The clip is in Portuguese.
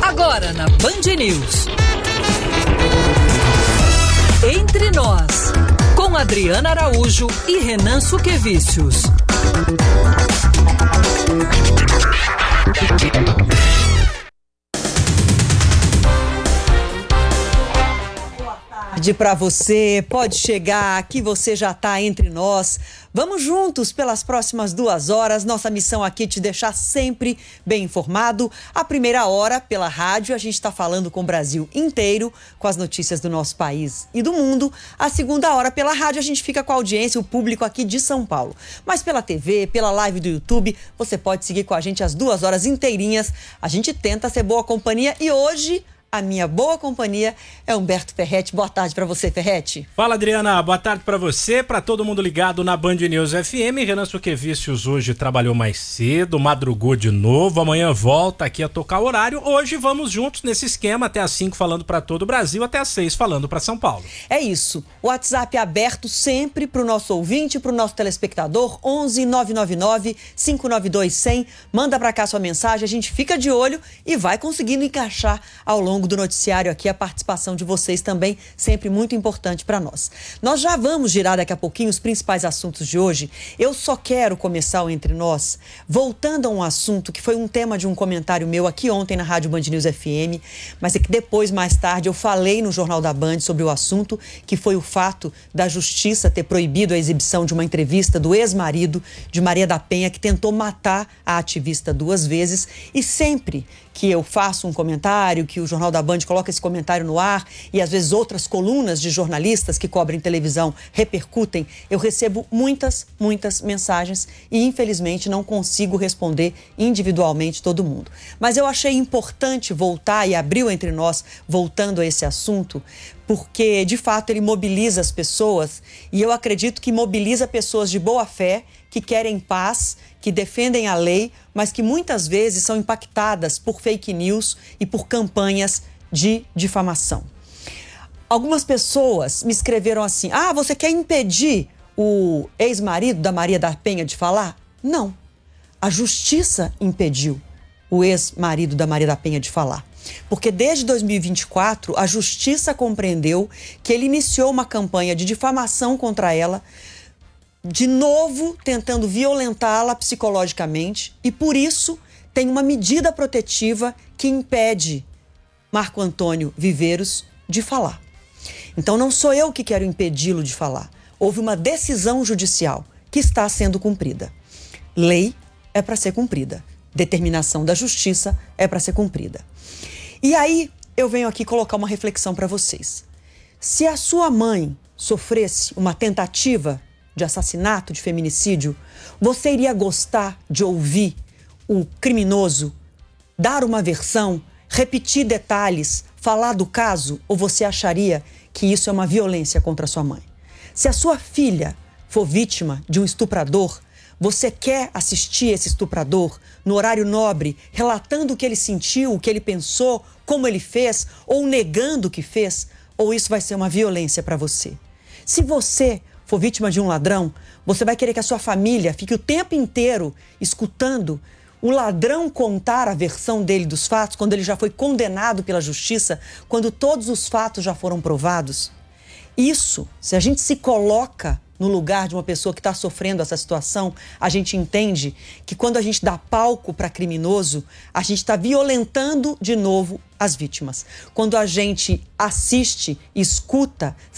Agora na Band News. Entre Nós, com Adriana Araújo e Renan Suquevicius. Para você, pode chegar, que você já está entre nós. Vamos juntos pelas próximas 2 horas. Nossa missão aqui é te deixar sempre bem informado. A primeira hora, pela rádio, a gente está falando com o Brasil inteiro, com as notícias do nosso país e do mundo. A segunda hora, pela rádio, a gente fica com a audiência, o público aqui de São Paulo. Mas pela TV, pela live do YouTube, você pode seguir com a gente as 2 horas inteirinhas. A gente tenta ser boa companhia e hoje a minha boa companhia é Humberto Ferretti. Boa tarde para você, Ferretti. Fala, Adriana. Boa tarde para você, para todo mundo ligado na Band News FM. Renan Suquevicius hoje trabalhou mais cedo, madrugou de novo. Amanhã volta aqui a tocar o horário. Hoje vamos juntos nesse esquema, até às 5 falando para todo o Brasil, até às 6 falando para São Paulo. É isso. O WhatsApp é aberto sempre para o nosso ouvinte, para o nosso telespectador. 11 999 592 100. Manda para cá sua mensagem, a gente fica de olho e vai conseguindo encaixar ao longo do noticiário aqui a participação de vocês também, sempre muito importante para nós. Nós já vamos girar daqui a pouquinho os principais assuntos de hoje. Eu só quero começar o Entre Nós voltando a um assunto que foi um tema de um comentário meu aqui ontem na Rádio Band News FM, mas é que depois, mais tarde, eu falei no Jornal da Band sobre o assunto, que foi o fato da Justiça ter proibido a exibição de uma entrevista do ex-marido de Maria da Penha, que tentou matar a ativista 2 vezes. E sempre que eu faço um comentário, que o Jornal da Band coloca esse comentário no ar e às vezes outras colunas de jornalistas que cobrem televisão repercutem, eu recebo muitas mensagens e infelizmente não consigo responder individualmente todo mundo. Mas eu achei importante voltar e abrir o Entre Nós voltando a esse assunto, porque de fato ele mobiliza as pessoas e eu acredito que mobiliza pessoas de boa fé, que querem paz, que defendem a lei, mas que muitas vezes são impactadas por fake news e por campanhas de difamação. Algumas pessoas me escreveram assim: você quer impedir o ex-marido da Maria da Penha de falar? Não. A Justiça impediu o ex-marido da Maria da Penha de falar. Porque desde 2024, a Justiça compreendeu que ele iniciou uma campanha de difamação contra ela, de novo tentando violentá-la psicologicamente, e por isso tem uma medida protetiva que impede Marco Antônio Viveiros de falar. Então não sou eu que quero impedi-lo de falar. Houve uma decisão judicial que está sendo cumprida. Lei é para ser cumprida. Determinação da Justiça é para ser cumprida. E aí eu venho aqui colocar uma reflexão para vocês. Se a sua mãe sofresse uma tentativa de assassinato, de feminicídio, você iria gostar de ouvir o criminoso dar uma versão, repetir detalhes, falar do caso, ou você acharia que isso é uma violência contra a sua mãe? Se a sua filha for vítima de um estuprador, você quer assistir esse estuprador no horário nobre, relatando o que ele sentiu, o que ele pensou, como ele fez, ou negando o que fez? Ou isso vai ser uma violência para você? Se você for vítima de um ladrão, você vai querer que a sua família fique o tempo inteiro escutando o ladrão contar a versão dele dos fatos, quando ele já foi condenado pela Justiça, quando todos os fatos já foram provados? Isso, se a gente se coloca no lugar de uma pessoa que está sofrendo essa situação, a gente entende que quando a gente dá palco para criminoso, a gente está violentando de novo as vítimas. Quando a gente assiste, escuta,